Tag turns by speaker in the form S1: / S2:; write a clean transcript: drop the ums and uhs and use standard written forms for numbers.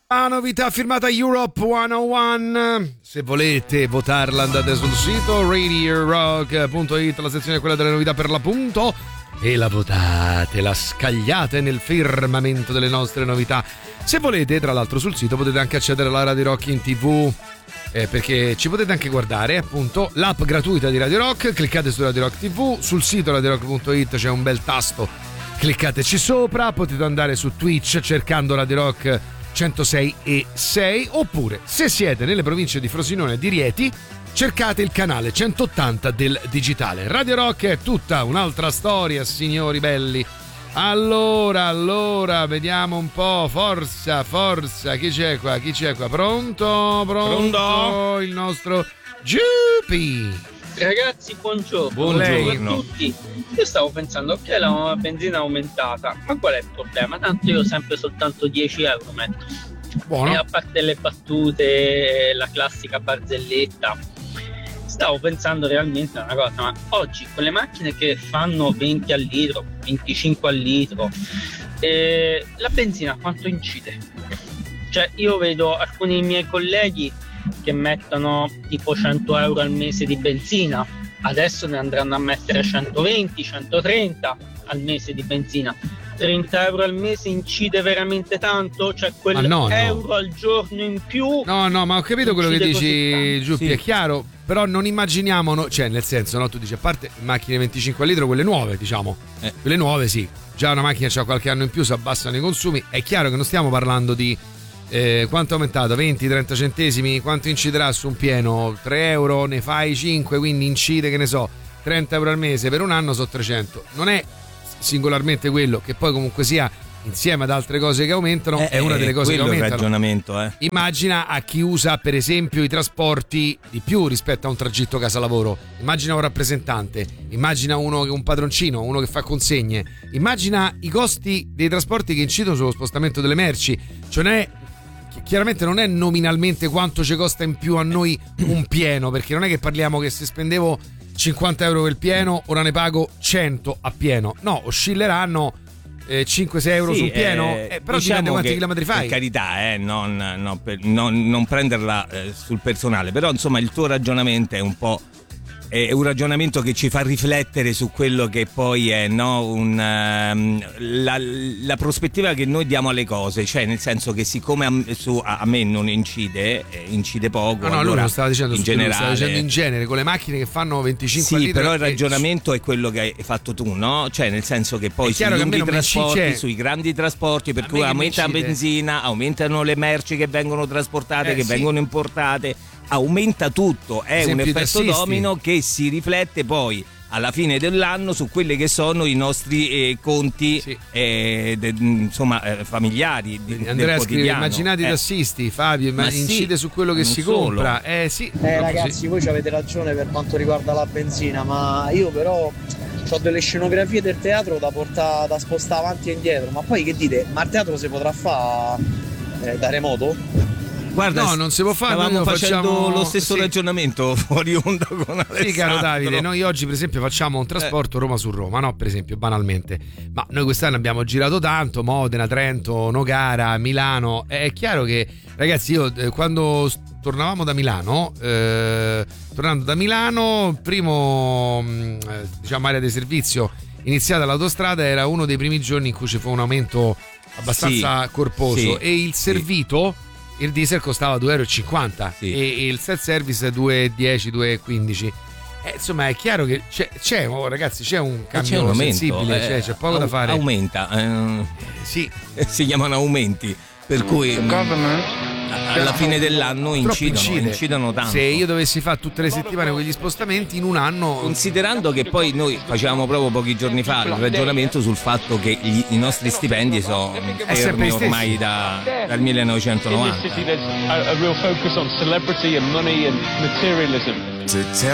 S1: La novità firmata Europe 101. Se volete votarla andate sul sito radiorock.it, la sezione è quella delle novità per l'appunto, e la votate, la scagliate nel firmamento delle nostre novità. Se volete, tra l'altro, sul sito potete anche accedere alla Radio Rock in TV, perché ci potete anche guardare appunto l'app gratuita di Radio Rock. Cliccate su Radio Rock TV, sul sito radiorock.it c'è un bel tasto, cliccateci sopra. Potete andare su Twitch cercando Radio Rock 106.6, oppure se siete nelle province di Frosinone e di Rieti cercate il canale 180 del digitale. Radio Rock è tutta un'altra storia, signori belli. Allora, vediamo un po', forza, chi c'è qua? Pronto? Il nostro Giuppi.
S2: Ragazzi, buongiorno a tutti. Io stavo pensando, ok, la benzina è aumentata, ma qual è il problema? Tanto io sempre soltanto 10 euro metto.
S1: Buono.
S2: E a parte le battute, la classica barzelletta, stavo pensando realmente a una cosa, ma oggi con le macchine che fanno 20 al litro, 25 al litro, la benzina quanto incide? Cioè, io vedo alcuni miei colleghi che mettono tipo 100 euro al mese di benzina, adesso ne andranno a mettere 120, 130 al mese di benzina. 30 euro al mese incide veramente tanto? Cioè euro al giorno in più?
S1: No, ma ho capito quello che dici, Giuppi, sì. È chiaro, però non immaginiamo, cioè nel senso, no, tu dici, a parte macchine 25 al litro, quelle nuove, diciamo, quelle nuove sì, già una macchina c'ha qualche anno in più, si abbassano i consumi, è chiaro che non stiamo parlando di quanto è aumentato, 20-30 centesimi, quanto inciderà su un pieno? 3 euro, ne fai 5, quindi incide, che ne so, 30 euro al mese per un anno, sono 300. Non è singolarmente quello, che poi comunque sia insieme ad altre cose che aumentano, è una delle cose che aumentano.
S3: Il ragionamento,
S1: Immagina a chi usa per esempio i trasporti di più rispetto a un tragitto casa lavoro, immagina un rappresentante, immagina un padroncino, uno che fa consegne, immagina i costi dei trasporti che incidono sullo spostamento delle merci. Cioè chiaramente non è nominalmente quanto ci costa in più a noi un pieno, perché non è che parliamo che se spendevo 50 euro per il pieno ora ne pago 100 a pieno, no, oscilleranno 5-6 euro sul pieno, però
S3: diciamo
S1: dipende quanti chilometri fai.
S3: Per carità, non prenderla sul personale, però insomma il tuo ragionamento è un ragionamento che ci fa riflettere su quello che poi è, no, la prospettiva che noi diamo alle cose, cioè nel senso che siccome a me non incide poco.
S1: No, lui non stava dicendo
S3: in generale,
S1: stava dicendo in genere con le macchine che fanno 25
S3: sì,
S1: litri.
S3: Però il ragionamento è quello che hai fatto tu, no? Cioè nel senso che poi sui lunghi trasporti, sui grandi trasporti, per cui aumenta la benzina, aumentano le merci che vengono trasportate, vengono importate, aumenta tutto, è un effetto domino che si riflette poi alla fine dell'anno su quelli che sono i nostri conti, familiari.
S1: Andrea scrive, immaginate i tassisti, Fabio, incide su quello che si compra.
S4: Ragazzi, voi avete ragione per quanto riguarda la benzina, ma io però ho delle scenografie del teatro da spostare avanti e indietro, ma poi che dite, ma il teatro si potrà fare da remoto?
S3: Guarda,
S1: no, non si può fare.
S3: Stavamo facendo lo stesso ragionamento fuori onda con Alessandro.
S1: Sì, caro Davide, noi oggi per esempio facciamo un trasporto Roma su Roma, no? Per esempio, banalmente. Ma noi quest'anno abbiamo girato tanto, Modena, Trento, Nogara, Milano. È chiaro che, ragazzi, io quando tornavamo da Milano, primo area di servizio iniziata l'autostrada, era uno dei primi giorni in cui ci fu un aumento abbastanza corposo, e il servito, il diesel costava 2,50 euro e il self-service 2,10, 2,15. Insomma, è chiaro che c'è ragazzi, c'è un cambio sensibile, c'è poco da fare.
S3: Aumenta,
S1: sì.
S3: Si chiamano aumenti, per cui alla fine dell'anno incidono tanto.
S1: Se io dovessi fare tutte le settimane quegli spostamenti in un anno,
S3: considerando che poi noi facevamo proprio pochi giorni fa il ragionamento sul fatto che i nostri stipendi sono fermi ormai dal 1990.